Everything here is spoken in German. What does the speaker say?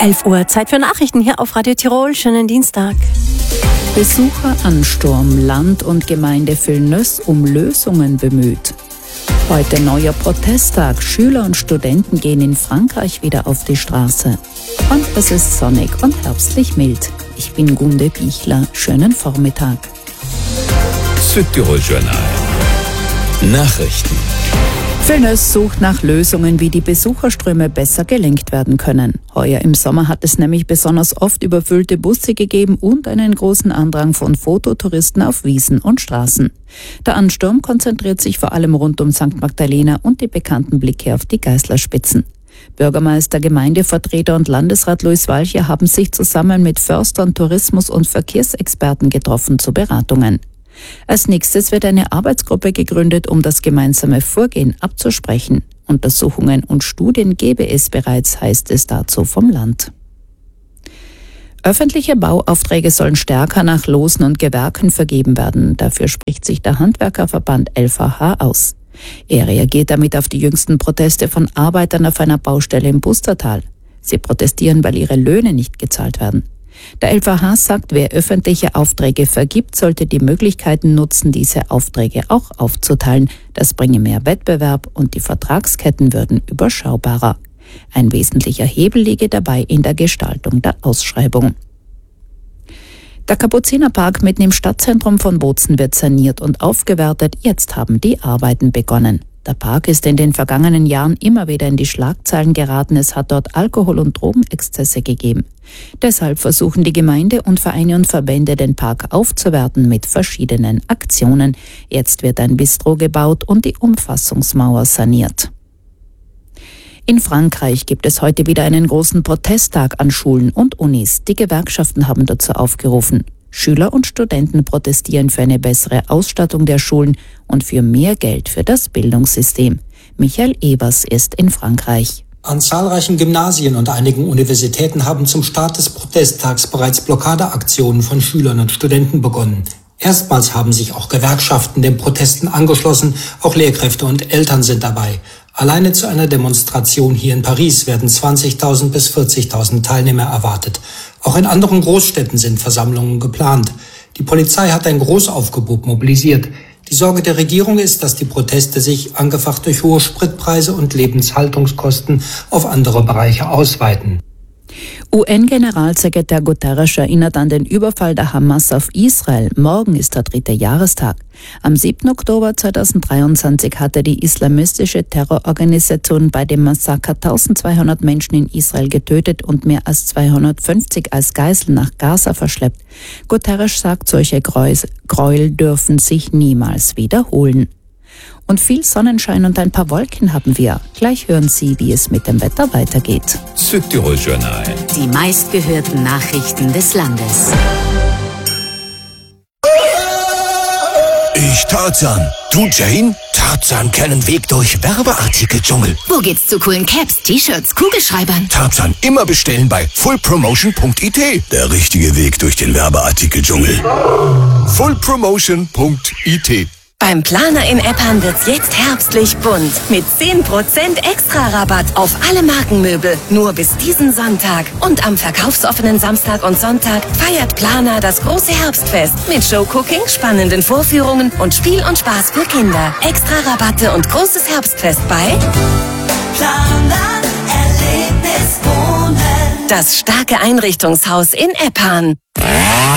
11 Uhr, Zeit für Nachrichten hier auf Radio Tirol. Schönen Dienstag. Besucheransturm, Land und Gemeinde Villeneuve um Lösungen bemüht. Heute neuer Protesttag. Schüler und Studenten gehen in Frankreich wieder auf die Straße. Und es ist sonnig und herbstlich mild. Ich bin Gunde Bichler. Schönen Vormittag. Südtirol Journal. Nachrichten. Villeneuve sucht nach Lösungen, wie die Besucherströme besser gelenkt werden können. Heuer im Sommer hat es nämlich besonders oft überfüllte Busse gegeben und einen großen Andrang von Fototouristen auf Wiesen und Straßen. Der Ansturm konzentriert sich vor allem rund um St. Magdalena und die bekannten Blicke auf die Geißlerspitzen. Bürgermeister, Gemeindevertreter und Landesrat Luis Walcher haben sich zusammen mit Förstern, Tourismus- und Verkehrsexperten getroffen zu Beratungen. Als nächstes wird eine Arbeitsgruppe gegründet, um das gemeinsame Vorgehen abzusprechen. Untersuchungen und Studien gebe es bereits, heißt es dazu vom Land. Öffentliche Bauaufträge sollen stärker nach Losen und Gewerken vergeben werden. Dafür spricht sich der Handwerkerverband LVH aus. Er reagiert damit auf die jüngsten Proteste von Arbeitern auf einer Baustelle im Bustertal. Sie protestieren, weil ihre Löhne nicht gezahlt werden. Der LVH sagt, wer öffentliche Aufträge vergibt, sollte die Möglichkeiten nutzen, diese Aufträge auch aufzuteilen. Das bringe mehr Wettbewerb und die Vertragsketten würden überschaubarer. Ein wesentlicher Hebel liege dabei in der Gestaltung der Ausschreibung. Der Kapuzinerpark mitten im Stadtzentrum von Bozen wird saniert und aufgewertet. Jetzt haben die Arbeiten begonnen. Der Park ist in den vergangenen Jahren immer wieder in die Schlagzeilen geraten. Es hat dort Alkohol- und Drogenexzesse gegeben. Deshalb versuchen die Gemeinde und Vereine und Verbände, den Park aufzuwerten mit verschiedenen Aktionen. Jetzt wird ein Bistro gebaut und die Umfassungsmauer saniert. In Frankreich gibt es heute wieder einen großen Protesttag an Schulen und Unis. Die Gewerkschaften haben dazu aufgerufen. Schüler und Studenten protestieren für eine bessere Ausstattung der Schulen und für mehr Geld für das Bildungssystem. Michael Ebers ist in Frankreich. An zahlreichen Gymnasien und einigen Universitäten haben zum Start des Protesttags bereits Blockadeaktionen von Schülern und Studenten begonnen. Erstmals haben sich auch Gewerkschaften den Protesten angeschlossen, auch Lehrkräfte und Eltern sind dabei. Alleine zu einer Demonstration hier in Paris werden 20.000 bis 40.000 Teilnehmer erwartet. Auch in anderen Großstädten sind Versammlungen geplant. Die Polizei hat ein Großaufgebot mobilisiert. Die Sorge der Regierung ist, dass die Proteste sich, angefacht durch hohe Spritpreise und Lebenshaltungskosten, auf andere Bereiche ausweiten. UN-Generalsekretär Guterres erinnert an den Überfall der Hamas auf Israel. Morgen ist der 3. Jahrestag. Am 7. Oktober 2023 hatte die islamistische Terrororganisation bei dem Massaker 1200 Menschen in Israel getötet und mehr als 250 als Geiseln nach Gaza verschleppt. Guterres sagt, solche Gräuel dürfen sich niemals wiederholen. Und viel Sonnenschein und ein paar Wolken haben wir. Gleich hören Sie, wie es mit dem Wetter weitergeht. Südtirol Journal. Die meistgehörten Nachrichten des Landes. Ich Tarzan. Du Jane? Tarzan kennen Weg durch Werbeartikeldschungel. Wo geht's zu coolen Caps, T-Shirts, Kugelschreibern? Tarzan immer bestellen bei fullpromotion.it. Der richtige Weg durch den Werbeartikeldschungel. fullpromotion.it. Beim Planer in Eppan wird's jetzt herbstlich bunt. Mit 10% extra Rabatt auf alle Markenmöbel. Nur bis diesen Sonntag. Und am verkaufsoffenen Samstag und Sonntag feiert Planer das große Herbstfest. Mit Showcooking, spannenden Vorführungen und Spiel und Spaß für Kinder. Extra Rabatte und großes Herbstfest bei Planer Erlebnis Wohnen. Das starke Einrichtungshaus in Eppan.